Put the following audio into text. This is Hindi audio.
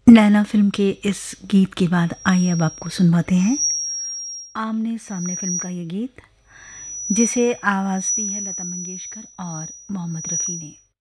नैना फिल्म के इस गीत के बाद आइए अब आपको सुनवाते हैं आमने सामने फिल्म का ये गीत, जिसे आवाज़ दी है लता मंगेशकर और मोहम्मद रफ़ी ने।